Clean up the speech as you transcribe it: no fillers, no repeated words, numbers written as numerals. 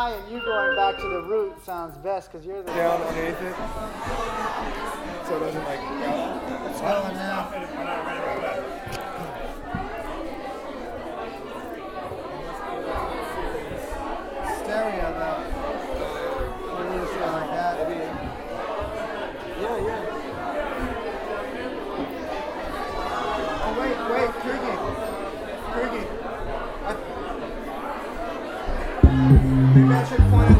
high and you going back to the root sounds best because you're the down underneath it. So it doesn't like go. It's going now. Stereo though. What do you feel like that? Yeah. Oh wait, Kriegy. Maybe I should point